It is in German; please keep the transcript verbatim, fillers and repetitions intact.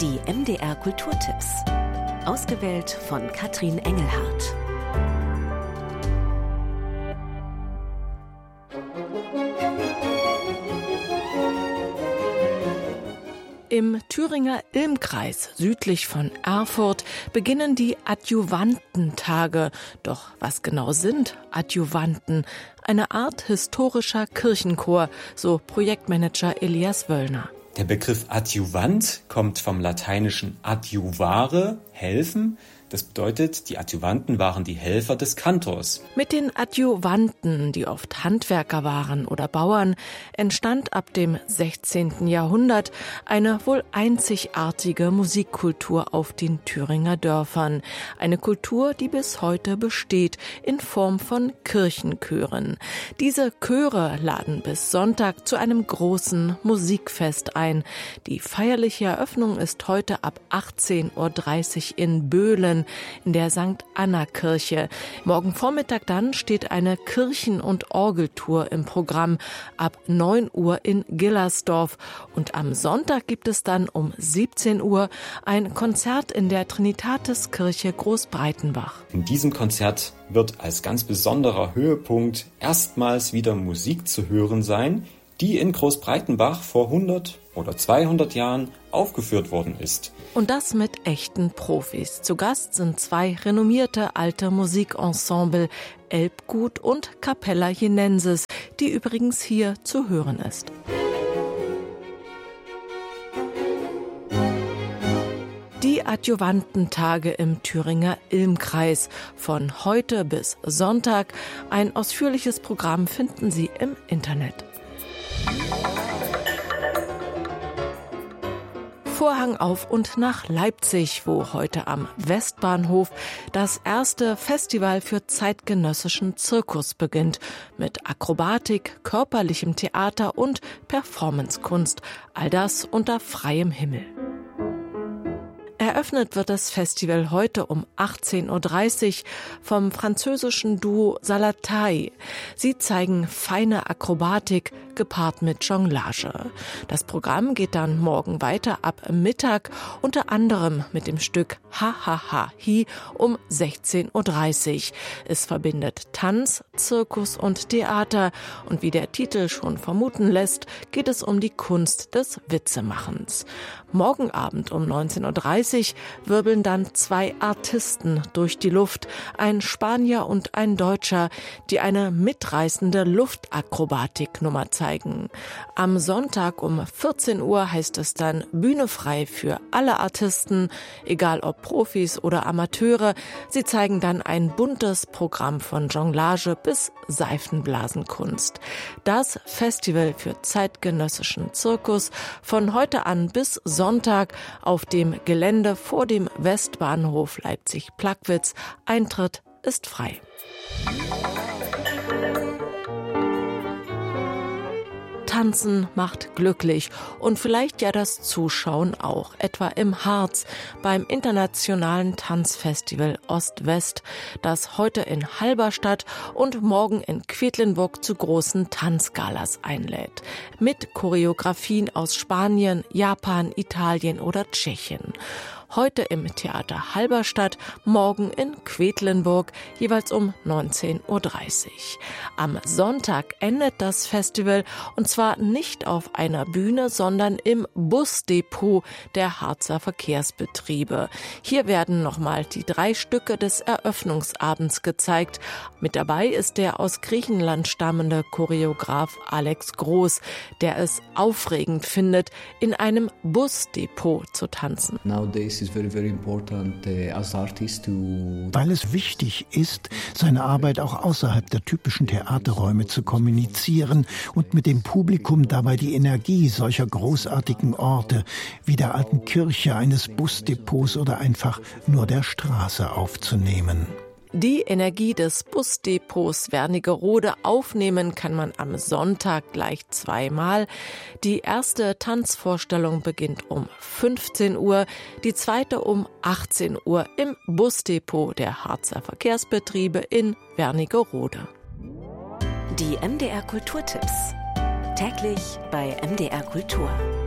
Die M D R Kulturtipps. Ausgewählt von Katrin Engelhardt. Im Thüringer Ilmkreis, südlich von Erfurt, beginnen die Adjuvantentage. Doch was genau sind Adjuvanten? Eine Art historischer Kirchenchor, so Projektmanager Elias Wöllner. Der Begriff Adjuvant kommt vom lateinischen adjuvare, helfen. Das bedeutet, die Adjuvanten waren die Helfer des Kantors. Mit den Adjuvanten, die oft Handwerker waren oder Bauern, entstand ab dem sechzehnten Jahrhundert eine wohl einzigartige Musikkultur auf den Thüringer Dörfern. Eine Kultur, die bis heute besteht, in Form von Kirchenchören. Diese Chöre laden bis Sonntag zu einem großen Musikfest ein. Die feierliche Eröffnung ist heute ab achtzehn Uhr dreißig in Böhlen in der Sankt Anna Kirche. Morgen Vormittag dann steht eine Kirchen- und Orgeltour im Programm ab neun Uhr in Gillersdorf. Und am Sonntag gibt es dann um siebzehn Uhr ein Konzert in der Trinitatiskirche Großbreitenbach. In diesem Konzert wird als ganz besonderer Höhepunkt erstmals wieder Musik zu hören sein, die in Großbreitenbach vor hundert oder zweihundert Jahren aufgeführt worden ist. Und das mit echten Profis. Zu Gast sind zwei renommierte alte Musikensemble, Elbgut und Capella Jenensis, die übrigens hier zu hören ist. Die Adjuvantentage im Thüringer Ilmkreis. Von heute bis Sonntag. Ein ausführliches Programm finden Sie im Internet. Vorhang auf und nach Leipzig, wo heute am Westbahnhof das erste Festival für zeitgenössischen Zirkus beginnt. Mit Akrobatik, körperlichem Theater und Performancekunst. All das unter freiem Himmel. Eröffnet wird das Festival heute um achtzehn Uhr dreißig vom französischen Duo Salatai. Sie zeigen feine Akrobatik gepaart mit Jonglage. Das Programm geht dann morgen weiter ab Mittag, unter anderem mit dem Stück Ha Ha Ha Hi um sechzehn Uhr dreißig. Es verbindet Tanz, Zirkus und Theater und wie der Titel schon vermuten lässt, geht es um die Kunst des Witzemachens. Morgen Abend um neunzehn Uhr dreißig wirbeln dann zwei Artisten durch die Luft, ein Spanier und ein Deutscher, die eine mitreißende Luftakrobatiknummer zeigen. Am Sonntag um vierzehn Uhr heißt es dann Bühne frei für alle Artisten, egal ob Profis oder Amateure. Sie zeigen dann ein buntes Programm von Jonglage bis Seifenblasenkunst. Das Festival für zeitgenössischen Zirkus von heute an bis Sonntag auf dem Gelände vor dem Westbahnhof Leipzig-Plagwitz. Eintritt ist frei. Tanzen macht glücklich und vielleicht ja das Zuschauen auch, etwa im Harz beim internationalen Tanzfestival Ost-West, das heute in Halberstadt und morgen in Quedlinburg zu großen Tanzgalas einlädt. Mit Choreografien aus Spanien, Japan, Italien oder Tschechien. Heute im Theater Halberstadt, morgen in Quedlinburg, jeweils um neunzehn Uhr dreißig. Am Sonntag endet das Festival und zwar nicht auf einer Bühne, sondern im Busdepot der Harzer Verkehrsbetriebe. Hier werden nochmal die drei Stücke des Eröffnungsabends gezeigt. Mit dabei ist der aus Griechenland stammende Choreograf Alex Groß, der es aufregend findet, in einem Busdepot zu tanzen. Nowadays Very, very important, uh, as artist to Weil es wichtig ist, seine Arbeit auch außerhalb der typischen Theaterräume zu kommunizieren und mit dem Publikum dabei die Energie solcher großartigen Orte wie der alten Kirche, eines Busdepots oder einfach nur der Straße aufzunehmen. Die Energie des Busdepots Wernigerode aufnehmen kann man am Sonntag gleich zweimal. Die erste Tanzvorstellung beginnt um fünfzehn Uhr, die zweite um achtzehn Uhr im Busdepot der Harzer Verkehrsbetriebe in Wernigerode. Die M D R Kulturtipps. Täglich bei M D R Kultur.